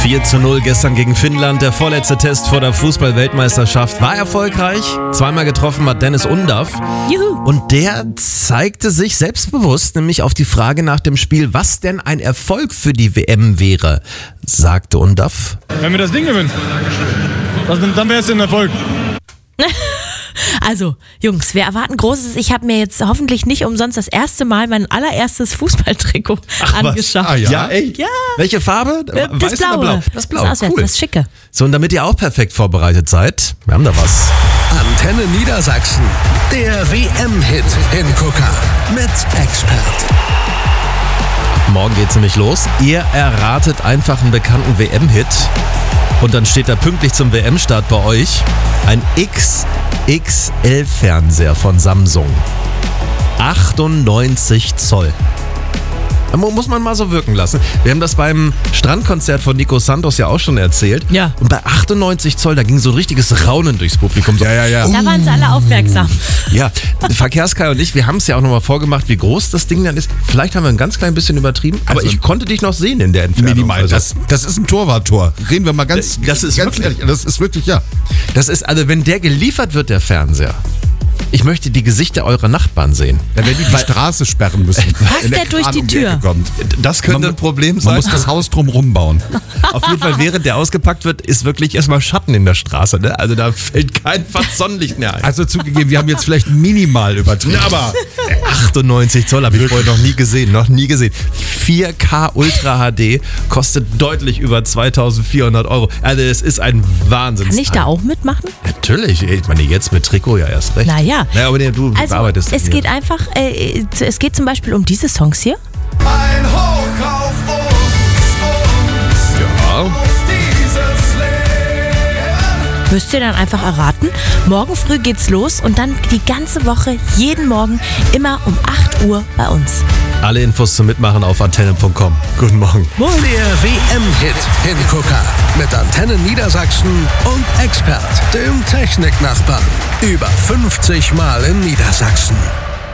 4:0 gestern gegen Finnland. Der vorletzte Test vor der Fußball-Weltmeisterschaft war erfolgreich. Zweimal getroffen hat Dennis Undaff. Juhu. Und der zeigte sich selbstbewusst, nämlich auf die Frage nach dem Spiel, was denn ein Erfolg für die WM wäre, sagte Undaff. Wenn wir das Ding gewinnen, dann wäre es ein Erfolg. Also, Jungs, wir erwarten Großes. Ich habe mir jetzt hoffentlich nicht umsonst das erste Mal mein allererstes Fußballtrikot angeschafft. Ah, ja, echt? Ja. Welche Farbe? Das Weiß Blaue. oder blau? Das Blaue, auswärts, cool. das Schicke. So, und damit ihr auch perfekt vorbereitet seid, wir haben da was. Antenne Niedersachsen, der WM-Hit Hingucker mit Expert. Morgen geht's nämlich los. Ihr erratet einfach einen bekannten WM-Hit. Und dann steht da pünktlich zum WM-Start bei euch ein XXL-Fernseher von Samsung. 98 Zoll. Muss man mal so wirken lassen. Wir haben das beim Strandkonzert von Nico Santos ja auch schon erzählt. Ja. Und bei 98 Zoll, da ging so ein richtiges Raunen durchs Publikum. So, Da waren sie alle aufmerksam. ja, Verkehrskai und ich, wir haben es ja auch nochmal vorgemacht, wie groß das Ding dann ist. Vielleicht haben wir ein ganz klein bisschen übertrieben, aber Also ich konnte dich noch sehen in der Entfernung. Minimal. Also, Das ist ein Torwarttor. Reden wir mal ganz Das ist ganz wirklich- ehrlich. Das ist wirklich, ja. das ist, also wenn der geliefert wird, der Fernseher, ich möchte die Gesichter eurer Nachbarn sehen. Dann werden die Straße sperren müssen. wenn der durch Kran die um Tür? Ecke kommt. Das könnte ein Problem sein. Man muss das Haus drumherum bauen. Auf jeden Fall, während der ausgepackt wird, ist wirklich erstmal Schatten in der Straße. Ne? Also da fällt kein Fass Sonnenlicht mehr ein. Also zugegeben, wir haben jetzt vielleicht minimal übertrieben. Aber 98 Zoll habe ich vorher noch nie gesehen. 4K Ultra HD kostet deutlich über 2.400 €. Also es ist ein Wahnsinn. Kann ich da auch mitmachen? Natürlich. Ich meine, jetzt mit Trikot ja erst recht. Naja. Naja, aber du Also, arbeitest es hier. geht einfach, es geht zum Beispiel um diese Songs hier. Ein Hoch auf uns, Ja. auf dieses Leben. Müsst ihr dann einfach erraten. Morgen früh geht's los und dann die ganze Woche, jeden Morgen, immer um 8 Uhr bei uns. Alle Infos zum Mitmachen auf antenne.com. Guten Morgen. Der WM-Hit Hingucker mit Antenne Niedersachsen und Expert, dem Techniknachbarn. Über 50 Mal in Niedersachsen.